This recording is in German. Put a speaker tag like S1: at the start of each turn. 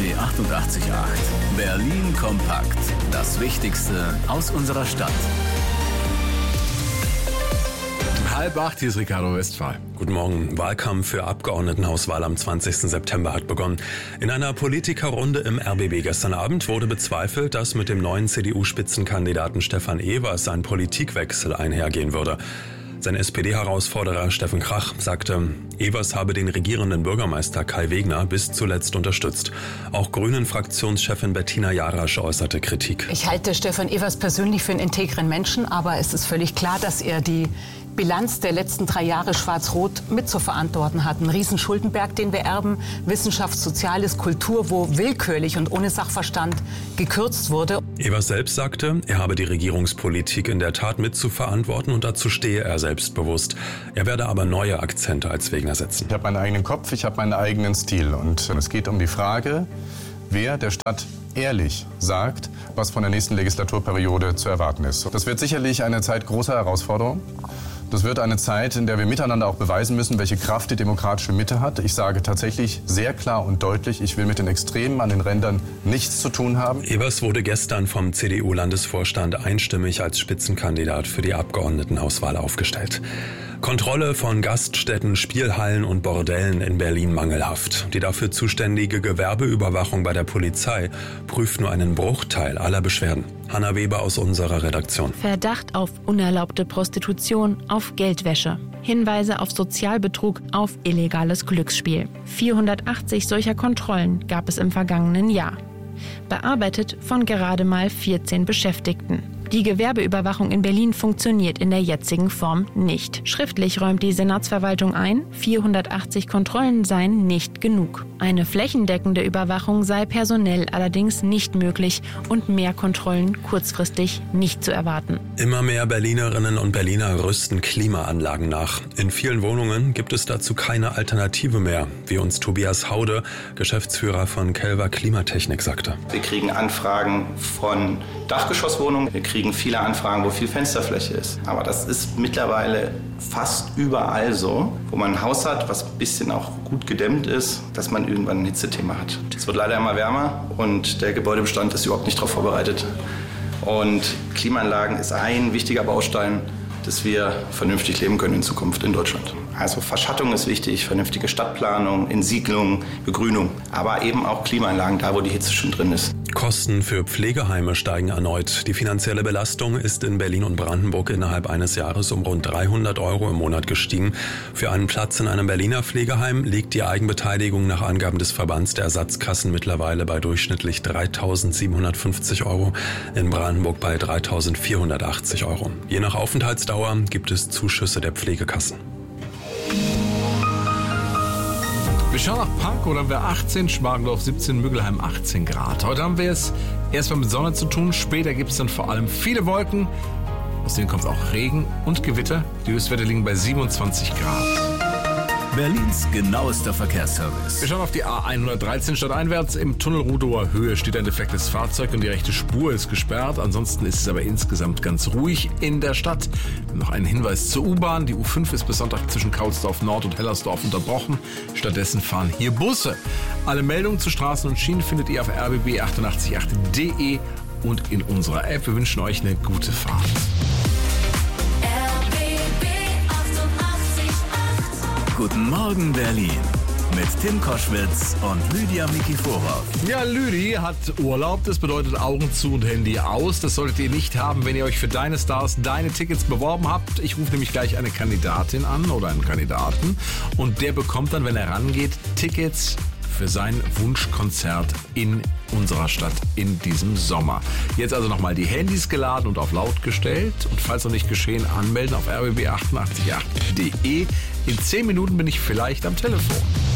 S1: 88.8. Berlin kompakt. Das Wichtigste aus unserer Stadt.
S2: 7:30, hier ist Ricardo Westphal.
S3: Guten Morgen. Wahlkampf für Abgeordnetenhauswahl am 20. September hat begonnen. In einer Politikerrunde im RBB gestern Abend wurde bezweifelt, dass mit dem neuen CDU-Spitzenkandidaten Stefan Evers ein Politikwechsel einhergehen würde. Sein SPD-Herausforderer Steffen Krach sagte, Evers habe den regierenden Bürgermeister Kai Wegner bis zuletzt unterstützt. Auch Grünen-Fraktionschefin Bettina Jarasch äußerte Kritik.
S4: Ich halte Stefan Evers persönlich für einen integren Menschen, aber es ist völlig klar, dass er die Bilanz der letzten 3 Jahre Schwarz-Rot mit zu verantworten hat. Ein Riesenschuldenberg, den wir erben, Wissenschaft, Soziales, Kultur, wo willkürlich und ohne Sachverstand gekürzt wurde.
S3: Evers selbst sagte, er habe die Regierungspolitik in der Tat mit zu verantworten und dazu stehe er selbstbewusst. Er werde aber neue Akzente als Wegner setzen.
S5: Ich habe meinen eigenen Kopf, ich habe meinen eigenen Stil und es geht um die Frage, wer der Stadt ehrlich sagt, was von der nächsten Legislaturperiode zu erwarten ist. Das wird sicherlich eine Zeit großer Herausforderung. Das wird eine Zeit, in der wir miteinander auch beweisen müssen, welche Kraft die demokratische Mitte hat. Ich sage tatsächlich sehr klar und deutlich, ich will mit den Extremen an den Rändern nichts zu tun haben.
S3: Evers wurde gestern vom CDU-Landesvorstand einstimmig als Spitzenkandidat für die Abgeordnetenhauswahl aufgestellt. Kontrolle von Gaststätten, Spielhallen und Bordellen in Berlin mangelhaft. Die dafür zuständige Gewerbeüberwachung bei der Polizei prüft nur einen Bruchteil aller Beschwerden. Hanna Weber aus unserer Redaktion.
S6: Verdacht auf unerlaubte Prostitution, auf Geldwäsche. Hinweise auf Sozialbetrug, auf illegales Glücksspiel. 480 solcher Kontrollen gab es im vergangenen Jahr. Bearbeitet von gerade mal 14 Beschäftigten. Die Gewerbeüberwachung in Berlin funktioniert in der jetzigen Form nicht. Schriftlich räumt die Senatsverwaltung ein, 480 Kontrollen seien nicht genug. Eine flächendeckende Überwachung sei personell allerdings nicht möglich und mehr Kontrollen kurzfristig nicht zu erwarten.
S3: Immer mehr Berlinerinnen und Berliner rüsten Klimaanlagen nach. In vielen Wohnungen gibt es dazu keine Alternative mehr, wie uns Tobias Haude, Geschäftsführer von Kelver Klimatechnik, sagte.
S7: Wir kriegen Anfragen von Dachgeschosswohnungen. Wir kriegen viele Anfragen, wo viel Fensterfläche ist. Aber das ist mittlerweile fast überall so, wo man ein Haus hat, was ein bisschen auch gut gedämmt ist, dass man irgendwann ein Hitzethema hat. Es wird leider immer wärmer und der Gebäudebestand ist überhaupt nicht darauf vorbereitet. Und Klimaanlagen ist ein wichtiger Baustein, dass wir vernünftig leben können in Zukunft in Deutschland. Also Verschattung ist wichtig, vernünftige Stadtplanung, Entsiedlung, Begrünung, aber eben auch Klimaanlagen, da wo die Hitze schon drin ist.
S3: Kosten für Pflegeheime steigen erneut. Die finanzielle Belastung ist in Berlin und Brandenburg innerhalb eines Jahres um rund 300 € im Monat gestiegen. Für einen Platz in einem Berliner Pflegeheim liegt die Eigenbeteiligung nach Angaben des Verbands der Ersatzkassen mittlerweile bei durchschnittlich 3.750 €, in Brandenburg bei 3.480 €. Je nach Aufenthaltsdauer gibt es Zuschüsse der Pflegekassen.
S2: Wir schauen nach Pankow, da haben wir 18, Schmargendorf 17, Müggelheim 18 Grad. Heute haben wir es erstmal mit Sonne zu tun, später gibt es dann vor allem viele Wolken. Aus denen kommt auch Regen und Gewitter. Die Höchstwerte liegen bei 27 Grad.
S1: Berlins genauester Verkehrsservice.
S2: Wir schauen auf die A113 stadteinwärts. Im Tunnel Rudower Höhe steht ein defektes Fahrzeug und die rechte Spur ist gesperrt. Ansonsten ist es aber insgesamt ganz ruhig in der Stadt. Noch ein Hinweis zur U-Bahn. Die U5 ist bis Sonntag zwischen Kaulsdorf Nord und Hellersdorf unterbrochen. Stattdessen fahren hier Busse. Alle Meldungen zu Straßen und Schienen findet ihr auf rbb888.de und in unserer App. Wir wünschen euch eine gute Fahrt.
S1: Guten Morgen Berlin mit Tim Koschwitz und Lydia Mikiforov.
S2: Ja, Lüdi hat Urlaub, das bedeutet Augen zu und Handy aus. Das solltet ihr nicht haben, wenn ihr euch für Deine Stars, deine Tickets beworben habt. Ich rufe nämlich gleich eine Kandidatin an oder einen Kandidaten und der bekommt dann, wenn er rangeht, Tickets für sein Wunschkonzert in unserer Stadt in diesem Sommer. Jetzt also nochmal die Handys geladen und auf laut gestellt und falls noch nicht geschehen, anmelden auf rbb888.de. In 10 Minuten bin ich vielleicht am Telefon.